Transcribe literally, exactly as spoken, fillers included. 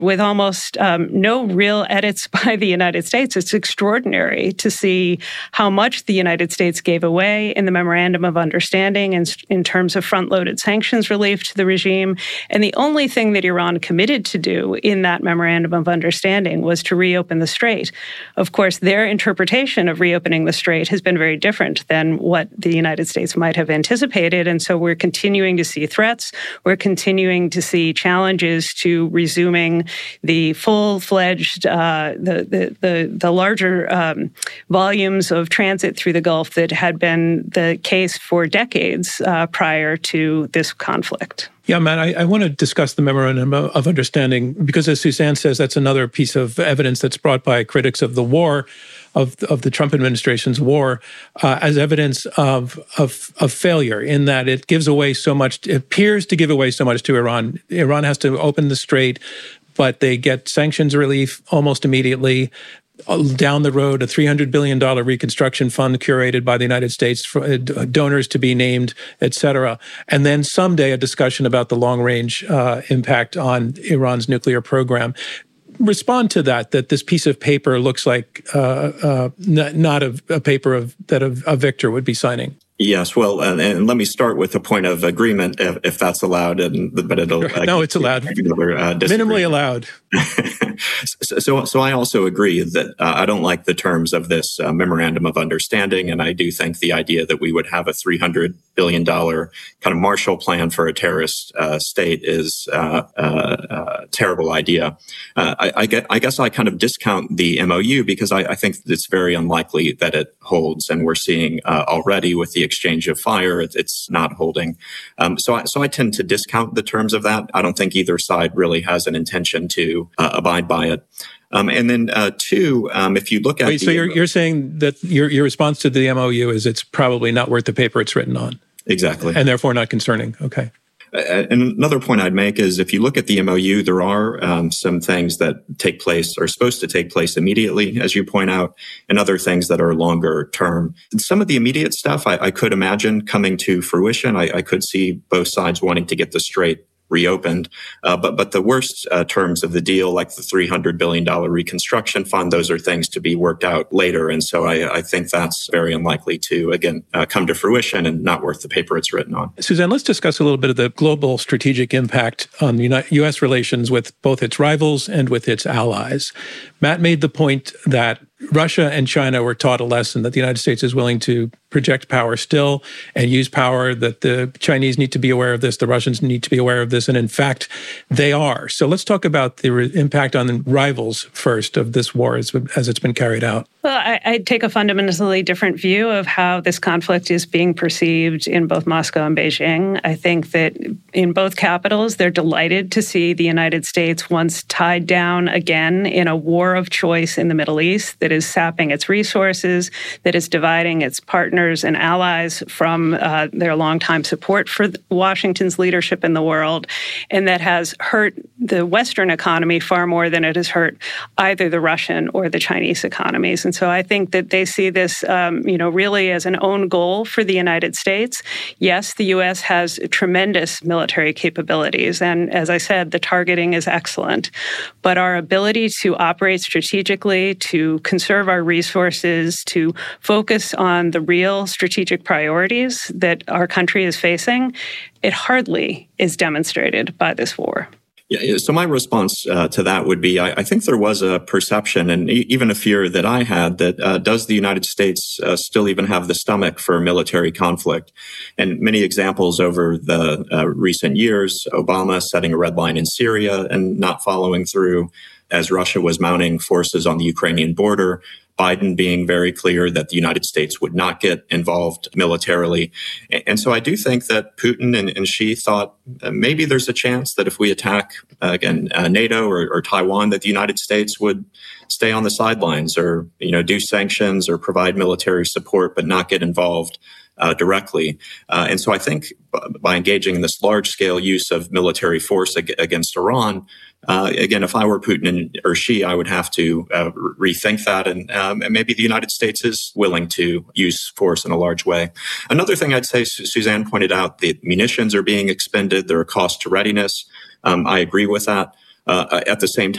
with almost um, no real edits by the United States. It's extraordinary to see how much the United States gave away in the Memorandum of Understanding in, in terms of front-loaded sanctions relief to the regime. And the only thing that Iran committed to do in that Memorandum of Understanding was to reopen the Strait. Of course, their interpretation of reopening the Strait has been very different than what the United States might have anticipated. And so we're continuing to see threats. We're continuing to see challenges to resuming the full-fledged, uh, the, the the the larger um, volumes of transit through the Gulf that had been the case for decades uh, prior to this conflict. Yeah, Matt, I, I want to discuss the Memorandum of Understanding because, as Suzanne says, that's another piece of evidence that's brought by critics of the war, of, of the Trump administration's war, uh, as evidence of, of of failure in that it gives away so much, it appears to give away so much to Iran. Iran has to open the Strait, but they get sanctions relief almost immediately. Down the road, a three hundred billion dollars reconstruction fund curated by the United States, for donors to be named, et cetera. And then someday a discussion about the long-range uh, impact on Iran's nuclear program. Respond to that, that this piece of paper looks like uh, uh, not, not a, a paper of that a, a victor would be signing. Yes, well, and, and let me start with a point of agreement, if, if that's allowed. And but it'll uh, no, it's allowed. Another, uh, Minimally allowed. so, so, so I also agree that uh, I don't like the terms of this uh, memorandum of understanding, and I do think the idea that we would have a three hundred billion dollars kind of Marshall Plan for a terrorist uh, state is uh, uh, a terrible idea. Uh, I, I, get, I guess I kind of discount the M O U because I, I think it's very unlikely that it holds, and we're seeing uh, already with the exchange of fire, it, it's not holding. Um, so, I, so I tend to discount the terms of that. I don't think either side really has an intention to uh, abide by it. Um, and then uh, two, um, if you look at Wait, the, so you're, you're saying that your your response to the M O U is it's probably not worth the paper it's written on. Exactly. And therefore not concerning. Okay. And another point I'd make is if you look at the M O U, there are um, some things that take place, are supposed to take place immediately, as you point out, and other things that are longer term. Some of the immediate stuff I, I could imagine coming to fruition. I, I could see both sides wanting to get the Strait reopened. Uh, but but the worst uh, terms of the deal, like the three hundred billion dollars reconstruction fund, those are things to be worked out later. And so I, I think that's very unlikely to, again, uh, come to fruition and not worth the paper it's written on. Suzanne, let's discuss a little bit of the global strategic impact on U S relations with both its rivals and with its allies. Matt made the point that Russia and China were taught a lesson that the United States is willing to project power still and use power, that the Chinese need to be aware of this, the Russians need to be aware of this, and in fact, they are. So let's talk about the re- impact on the rivals first of this war as, as it's been carried out. Well, I, I take a fundamentally different view of how this conflict is being perceived in both Moscow and Beijing. I think that in both capitals, they're delighted to see the United States once tied down again in a war of choice in the Middle East that is sapping its resources, that is dividing its partners and allies from uh, their longtime support for Washington's leadership in the world, and that has hurt the Western economy far more than it has hurt either the Russian or the Chinese economies. And so I think that they see this, um, you know, really as an own goal for the United States. Yes, the U S has tremendous military capabilities, and as I said, the targeting is excellent. But our ability to operate strategically, to conserve our resources, to focus on the real strategic priorities that our country is facing, it hardly is demonstrated by this war. Yeah, so my response uh, to that would be, I, I think there was a perception and e- even a fear that I had that uh, does the United States uh, still even have the stomach for military conflict? And many examples over the uh, recent years, Obama setting a red line in Syria and not following through as Russia was mounting forces on the Ukrainian border, Biden being very clear that the United States would not get involved militarily. And so I do think that Putin and, and Xi thought uh, maybe there's a chance that if we attack, uh, again, uh, NATO or, or Taiwan, that the United States would stay on the sidelines or, you know, do sanctions or provide military support, but not get involved Uh, directly. Uh, and so I think b- by engaging in this large-scale use of military force ag- against Iran, uh, again, if I were Putin and, or Xi, I would have to uh, rethink that. And, um, and maybe the United States is willing to use force in a large way. Another thing I'd say, Su- Suzanne pointed out, the munitions are being expended. There are costs to readiness. Um, I agree with that. uh, at the same